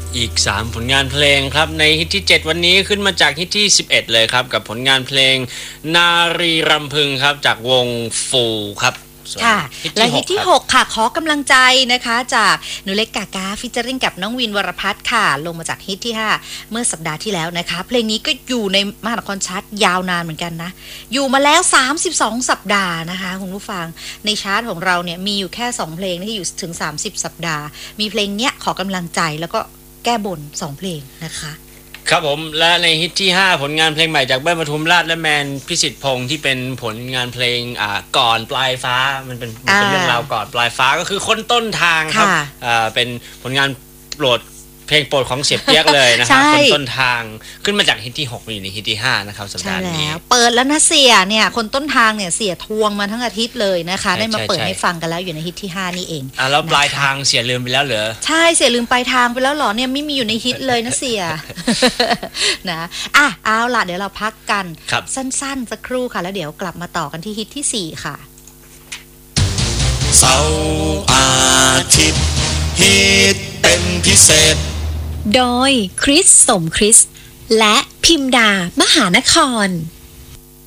อีก3ผลงานเพลงครับในฮิตที่7วันนี้ขึ้นมาจากฮิตที่11เลยครับกับผลงานเพลงนารีรำพึงครับจากวงฟูครับค่ะและฮิตที่6ค่ะขอกำลังใจนะคะจากหนูเล็กกากาฟีเจอริ่งกับน้องวินวรพัฒน์ค่ะลงมาจากฮิตที่5เมื่อสัปดาห์ที่แล้วนะคะเพลงนี้ก็อยู่ในมหานครชาร์ตยาวนานเหมือนกันนะอยู่มาแล้ว32สัปดาห์นะคะคุณผู้ฟังในชาร์ตของเราเนี่ยมีอยู่แค่2เพลงที่อยู่ถึง30สัปดาห์มีเพลงเนี้ยขอกำลังใจแล้วก็แก้บน2เพลงนะคะครับผมและในฮิตที่5ผลงานเพลงใหม่จากเบิ้ลปทุมราชและแมนพิสิทธิ์พงษ์ที่เป็นผลงานเพลงก่อนปลายฟ้ามันเป็นเรื่องราวก่อนปลายฟ้าก็คือคนต้นทางครับเป็นผลงานโปรดเพลงโปรดของเสียเปียกเลยนะครับคนต้นทางขึ้นมาจากฮิตที่6มาอยู่ในฮิตที่5นะครับสัปดาห์นี้เปิดแล้วนะเสียเนี่ยคนต้นทางเนี่ยเสียทวงมาทั้งอาทิตย์เลยนะคะได้มาเปิดให้ฟังกันแล้วอยู่ในฮิตที่5นี่เองแล้วปลายทางเสียลืมไปแล้วเหรอใช่เสียลืมปลายทางไปแล้วเหรอเนี่ยไม่มีอยู่ในฮิตเลยนะเสียนะเอาล่ะเดี๋ยวเราพักกันสั้นๆสักครู่ค่ะแล้วเดี๋ยวกลับมาต่อกันที่ฮิตที่4ค่ะเสาร์อาทิตย์ฮิตเป็นพิเศษโดยคริสสมคริสและพิมดามหานคร